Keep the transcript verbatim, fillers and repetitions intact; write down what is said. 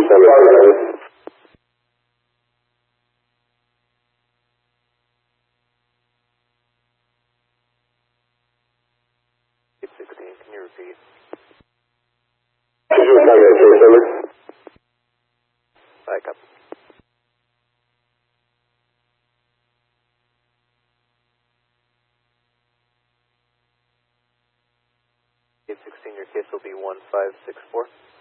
eight sixteen, can you repeat? Back up. eight sixteen, your case will be one five six four.